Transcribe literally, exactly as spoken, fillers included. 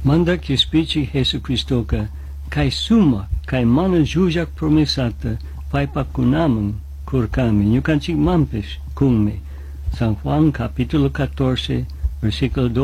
Manda que spici Jesucristo ka kai suma kai mana jujak promesata pai pakunaman kurkami yukanchik mampes kunme. San Juan capítulo catorce versículo